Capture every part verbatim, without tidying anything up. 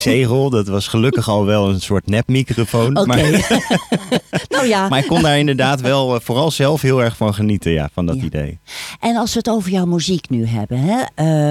zegel. Dat was gelukkig al wel een soort nepmicrofoon. Oké. Maar, nou ja. maar ik kon daar inderdaad wel uh, vooral zelf heel erg van genieten, ja, van dat ja. idee. En als we het over jouw muziek nu hebben, hè?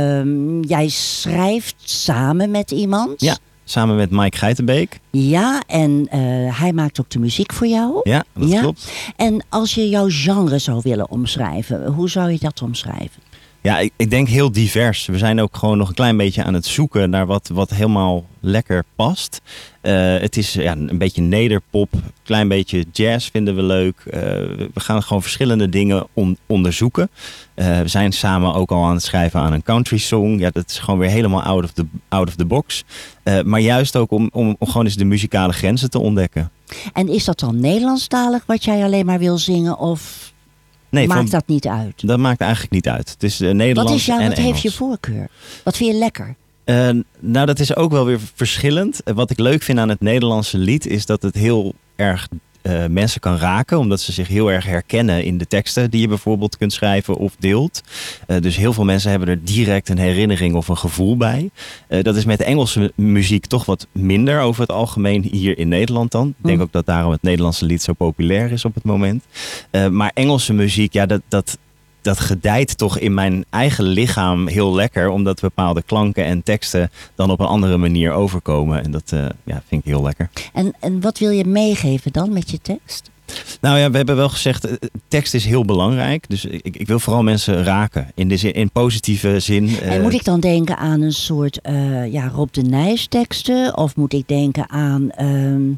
Uh, jij schrijft samen met iemand. Ja, samen met Mike Geitenbeek. Ja, en uh, hij maakt ook de muziek voor jou. Ja, dat ja? klopt. En als je jouw genre zou willen omschrijven, hoe zou je dat omschrijven? Ja, ik, ik denk heel divers. We zijn ook gewoon nog een klein beetje aan het zoeken naar wat, wat helemaal lekker past. Uh, het is ja, een beetje nederpop, een klein beetje jazz vinden we leuk. Uh, we gaan gewoon verschillende dingen on, onderzoeken. Uh, we zijn samen ook al aan het schrijven aan een country song. Ja, dat is gewoon weer helemaal out of the, out of the box. Uh, maar juist ook om, om, om gewoon eens de muzikale grenzen te ontdekken. En is dat dan Nederlandstalig wat jij alleen maar wil zingen of... Nee, maakt van, dat niet uit? Dat maakt eigenlijk niet uit. Het is uh, Nederlands wat is jou, en wat Engels. heeft je voorkeur? Wat vind je lekker? Uh, nou, dat is ook wel weer verschillend. Uh, wat ik leuk vind aan het Nederlandse lied is dat het heel erg uh, mensen kan raken. Omdat ze zich heel erg herkennen in de teksten die je bijvoorbeeld kunt schrijven of deelt. Uh, dus heel veel mensen hebben er direct een herinnering of een gevoel bij. Uh, dat is met de Engelse muziek toch wat minder over het algemeen hier in Nederland dan. Ik denk hm. ook dat daarom het Nederlandse lied zo populair is op het moment. Uh, maar Engelse muziek, ja, dat... dat dat gedijt toch in mijn eigen lichaam heel lekker. Omdat bepaalde klanken en teksten dan op een andere manier overkomen. En dat uh, ja, vind ik heel lekker. En, en wat wil je meegeven dan met je tekst? Nou ja, we hebben wel gezegd, tekst is heel belangrijk. Dus ik, ik wil vooral mensen raken. In, de zin, in positieve zin. Uh... En moet ik dan denken aan een soort uh, ja, Rob de Nijs teksten? Of moet ik denken aan... Uh...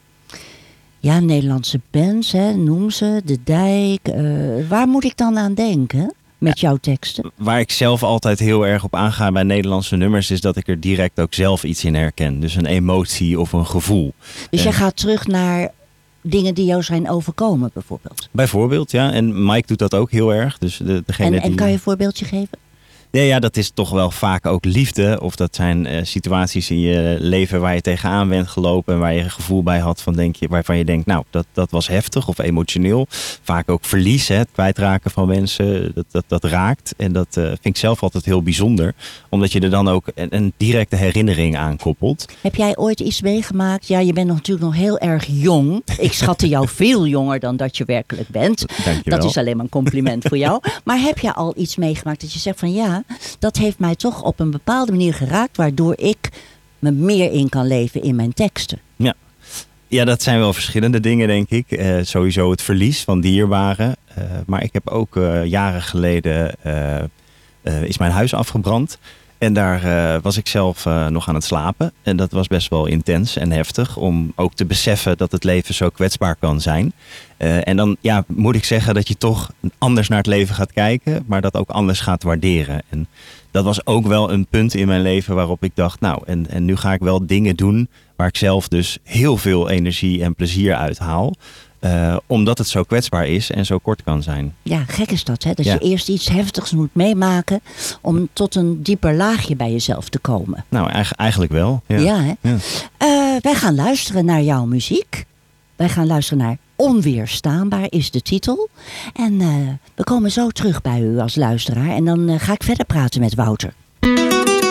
Ja, Nederlandse bands, hè, noem ze, De Dijk. Uh, waar moet ik dan aan denken met jouw teksten? Waar ik zelf altijd heel erg op aanga bij Nederlandse nummers... is dat ik er direct ook zelf iets in herken. Dus een emotie of een gevoel. Dus uh, jij gaat terug naar dingen die jou zijn overkomen bijvoorbeeld? Bijvoorbeeld, ja. En Mike doet dat ook heel erg. Dus de, degene en, en die... kan je een voorbeeldje geven? Nee, ja, dat is toch wel vaak ook liefde. Of dat zijn uh, situaties in je leven waar je tegenaan bent gelopen. En waar je een gevoel bij had van denk je, waarvan je denkt, nou, dat, dat was heftig of emotioneel. Vaak ook verlies, hè, het kwijtraken van mensen. Dat, dat, dat raakt. En dat uh, vind ik zelf altijd heel bijzonder. Omdat je er dan ook een, een directe herinnering aan koppelt. Heb jij ooit iets meegemaakt? Ja, je bent nog natuurlijk nog heel erg jong. Ik schatte jou veel jonger dan dat je werkelijk bent. Dankjewel. Dat is alleen maar een compliment voor jou. Maar heb je al iets meegemaakt dat je zegt van ja... dat heeft mij toch op een bepaalde manier geraakt... waardoor ik me meer in kan leven in mijn teksten. Ja, ja dat zijn wel verschillende dingen, denk ik. Uh, sowieso het verlies van dierbaren. Uh, maar ik heb ook uh, jaren geleden... Uh, uh, is mijn huis afgebrand. En daar uh, was ik zelf uh, nog aan het slapen. En dat was best wel intens en heftig. Om ook te beseffen dat het leven zo kwetsbaar kan zijn. Uh, en dan ja, moet ik zeggen dat je toch anders naar het leven gaat kijken. Maar dat ook anders gaat waarderen. En dat was ook wel een punt in mijn leven waarop ik dacht... nou, en, en nu ga ik wel dingen doen waar ik zelf dus heel veel energie en plezier uit haal. Uh, omdat het zo kwetsbaar is en zo kort kan zijn. Ja, gek is dat, hè? Dat ja. je eerst iets heftigs moet meemaken... om tot een dieper laagje bij jezelf te komen. Nou, eigenlijk, eigenlijk wel. Ja, ja hè? Ja. Uh, wij gaan luisteren naar jouw muziek. Wij gaan luisteren naar Onweerstaanbaar is de titel. En uh, we komen zo terug bij u als luisteraar. En dan uh, ga ik verder praten met Wouter.